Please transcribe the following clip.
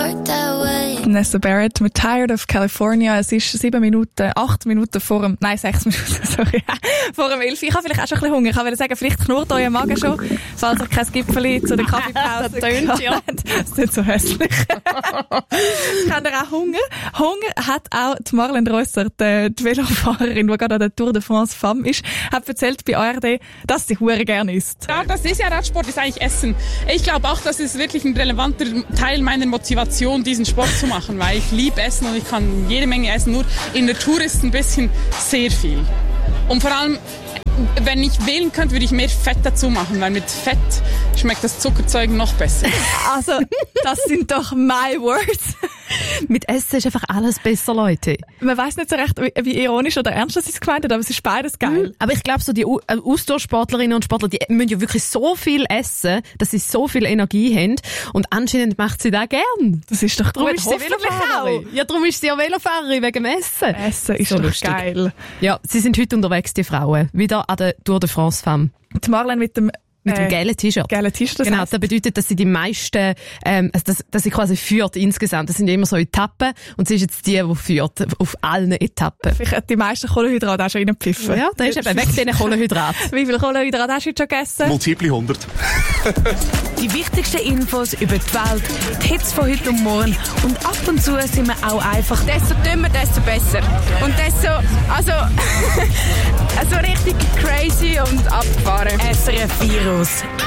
Nessa Barrett mit Tired of California. Es ist 8 Minuten vor dem 11. Ich habe vielleicht auch schon ein bisschen Hunger. Ich wollte sagen, vielleicht knurrt euer Magen schon, falls ihr kein Gipfeli zu der Kaffeepause tönt, ja. Das ist nicht so hässlich. Habt ihr auch Hunger? Hunger hat auch die Marlene Reusser, die Velofahrerin, die gerade an der Tour de France Femme ist, hat erzählt bei ARD, dass sie hure gerne isst. Ja, das ist ja Radsport, ist eigentlich Essen. Ich glaube auch, das ist wirklich ein relevanter Teil meiner Motivation, diesen Sport zu machen, weil ich liebe Essen und ich kann jede Menge essen. Nur in der Tour ist ein bisschen sehr viel. Und vor allem, wenn ich wählen könnte, würde ich mehr Fett dazu machen, weil mit Fett schmeckt das Zuckerzeug noch besser. Also, das sind doch my words. Mit Essen ist einfach alles besser, Leute. Man weiss nicht so recht, wie ironisch oder ernst sie es gemeint hat, aber es ist beides geil. Aber ich glaube, so die Ausdauersportlerinnen und Sportler, die müssen ja wirklich so viel essen, dass sie so viel Energie haben. Und anscheinend macht sie das gern. Das ist doch darum gut, ist sie Velofahrerin. Ja, darum ist sie ja Velofahrerin, wegen dem Essen. Essen ist so doch lustig. Geil. Ja, sie sind heute unterwegs, die Frauen. Wieder an der Tour de France Femme. Die Marlene mit dem gelben T-Shirt. Genau, das bedeutet, dass sie die meisten, dass sie quasi führt insgesamt. Das sind ja immer so Etappen und sie ist jetzt die führt auf allen Etappen. Vielleicht hat die meisten Kohlenhydrate auch schon reingepfiffen. Ja, da ist eben weg diesen Kohlenhydraten. Wie viele Kohlenhydrate hast du heute schon gegessen? Multiple 100. Die wichtigsten Infos über die Welt, die Hits von heute und morgen und ab und zu sind wir auch einfach desto dümmer, desto besser. Und desto, also richtig crazy und abgefahren. SRF Virus.